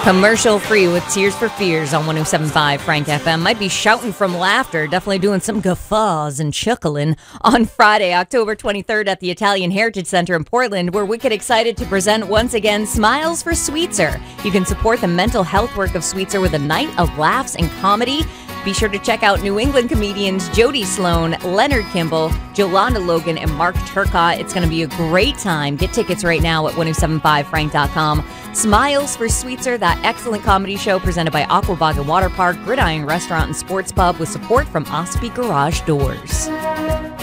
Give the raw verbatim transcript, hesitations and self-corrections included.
Commercial free with Tears for Fears on one oh seven point five Frank F M. Might be shouting from laughter, definitely doing some guffaws and chuckling on Friday, October twenty-third at the Italian Heritage Center in Portland. We're wicked excited to present once again Smiles for Sweetser. You can support the mental health work of Sweetser with a night of laughs and comedy. Be sure to check out New England comedians Jody Sloan, Leonard Kimball, Jolanda Logan, and Mark Turcott. It's going to be a great time. Get tickets right now at ten seventy-five frank dot com. Smiles for Sweetser, that excellent comedy show presented by Aquabog Water Park, Gridiron Restaurant and Sports Pub with support from Osby Garage Doors.